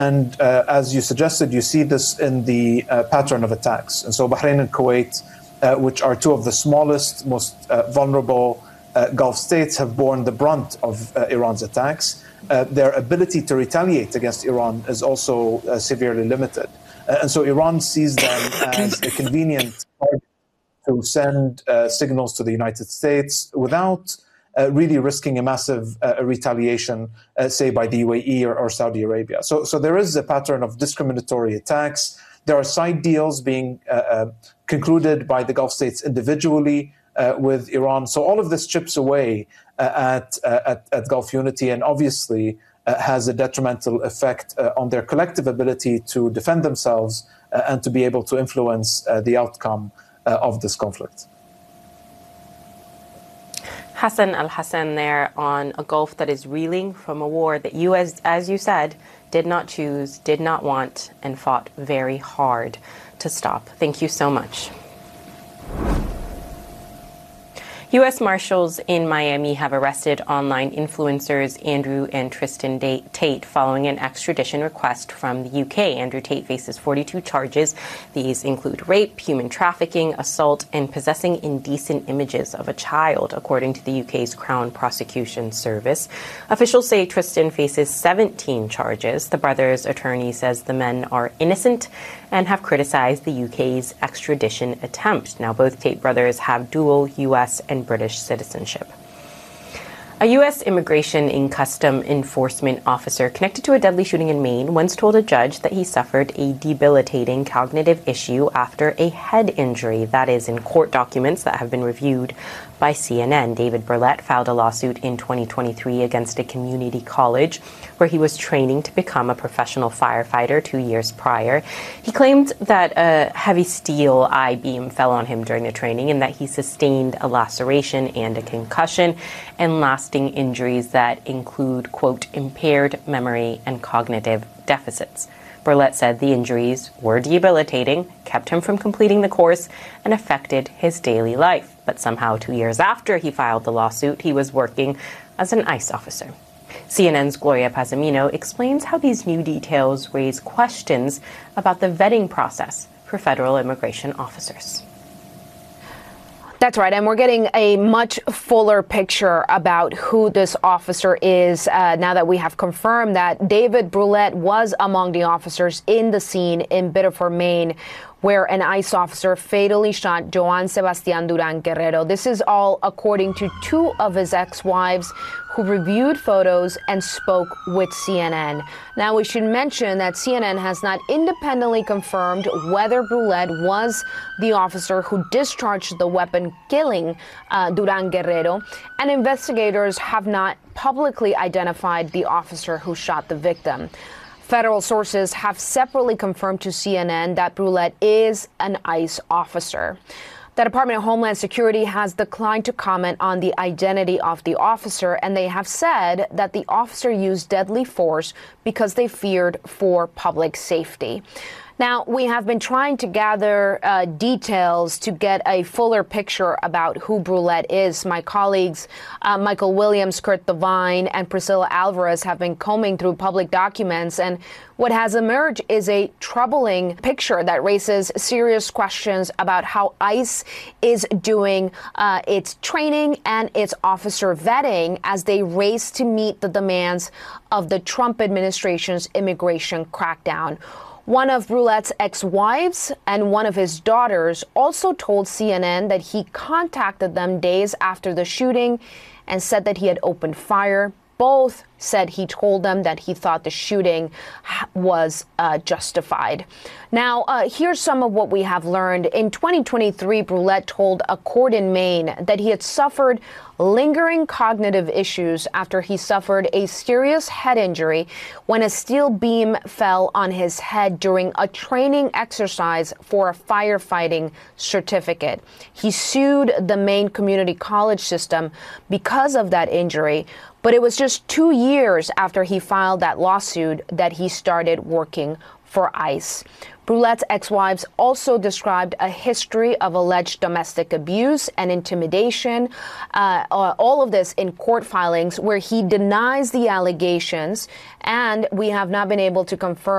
And as you suggested, you see this in the pattern of attacks. And so Bahrain and Kuwait, which are two of the smallest, most vulnerable Gulf states, have borne the brunt of Iran's attacks. Their ability to retaliate against Iran is also severely limited. And so Iran sees them as a convenient target to send signals to the United States without really risking a massive retaliation, say, by the UAE or Saudi Arabia. So there is a pattern of discriminatory attacks. There are side deals being concluded by the Gulf states individually with Iran. So all of this chips away at Gulf unity, and obviously has a detrimental effect on their collective ability to defend themselves and to be able to influence the outcome of this conflict. Hassan Al-Hassan there on a Gulf that is reeling from a war that you, as you said, did not choose, did not want, and fought very hard to stop. Thank you so much. U.S. Marshals in Miami have arrested online influencers Andrew and Tristan Tate following an extradition request from the U.K. Andrew Tate faces 42 charges. These include rape, human trafficking, assault, and possessing indecent images of a child, according to the U.K.'s Crown Prosecution Service. Officials say Tristan faces 17 charges. The brother's attorney says the men are innocent and have criticized the UK's extradition attempt. Now, both Tate brothers have dual U.S. and British citizenship. A U.S. Immigration and Custom Enforcement officer connected to a deadly shooting in Maine once told a judge that he suffered a debilitating cognitive issue after a head injury. That is in court documents that have been reviewed by CNN. David Burlett filed a lawsuit in 2023 against a community college where he was training to become a professional firefighter 2 years prior. He claimed that a heavy steel I-beam fell on him during the training and that he sustained a laceration and a concussion and lasting injuries that include, quote, impaired memory and cognitive deficits. Burlett said the injuries were debilitating, kept him from completing the course, and affected his daily life. But somehow 2 years after he filed the lawsuit, he was working as an ICE officer. CNN's Gloria Pazamino explains how these new details raise questions about the vetting process for federal immigration officers. That's right, and we're getting a much fuller picture about who this officer is now that we have confirmed that David Burlett was among the officers in the scene in Biddeford, Maine, where an ICE officer fatally shot Joan Sebastian Duran Guerrero. This is all according to two of his ex-wives who reviewed photos and spoke with CNN. Now, we should mention that CNN has not independently confirmed whether Burlett was the officer who discharged the weapon killing Duran Guerrero, and investigators have not publicly identified the officer who shot the victim. Federal sources have separately confirmed to CNN that Burlett is an ICE officer. The Department of Homeland Security has declined to comment on the identity of the officer, and they have said that the officer used deadly force because they feared for public safety. Now, we have been trying to gather details to get a fuller picture about who Burlett is. My colleagues, Michael Williams, Kurt Devine, and Priscilla Alvarez have been combing through public documents, and what has emerged is a troubling picture that raises serious questions about how ICE is doing its training and its officer vetting as they race to meet the demands of the Trump administration's immigration crackdown. One of Burlett's ex-wives and one of his daughters also told CNN that he contacted them days after the shooting and said that he had opened fire. Both said he told them that he thought the shooting was justified. Now, here's some of what we have learned. In 2023, Burlett told a court in Maine that he had suffered lingering cognitive issues after he suffered a serious head injury when a steel beam fell on his head during a training exercise for a firefighting certificate. He sued the Maine Community College system because of that injury, but it was just 2 years years after he filed that lawsuit that he started working for ICE. Brouillette's ex-wives also described a history of alleged domestic abuse and intimidation, all of this in court filings where he denies the allegations, and we have not been able to confirm